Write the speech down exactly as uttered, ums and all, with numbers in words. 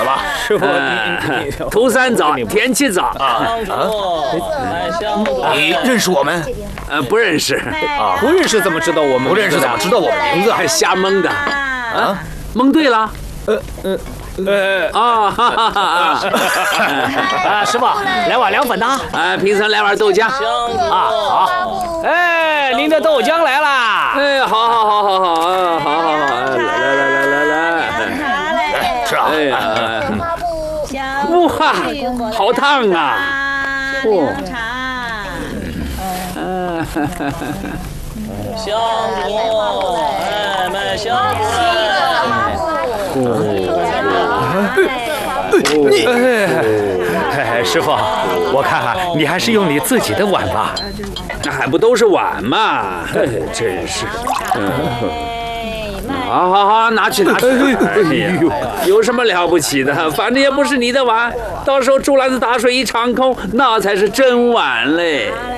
怎么， 师傅， 你涂山早，天气早啊啊！你认识我们？ 呃，不认识啊，不认识怎么知道我们？ 不认识怎么知道我们名字？ 还瞎蒙的啊？蒙对了。呃呃呃啊哈哈哈啊！师傅，来碗凉粉呐！ 啊，平常来碗豆浆。 啊，好。哎，您的豆浆来啦！ 哎，好好好好好啊，好好好，来来来来来来， 来吃啊！ 哎呀，哇，好烫啊！哇，嗯， 香菇，哎，买香菇。 你，哎，师傅，我看啊，你还是用你自己的碗吧。 那还不都是碗嘛？真是。好好好，拿去拿去。哎呀，有什么了不起的？反正也不是你的碗，到时候竹篮子打水一场空，那才是真碗嘞。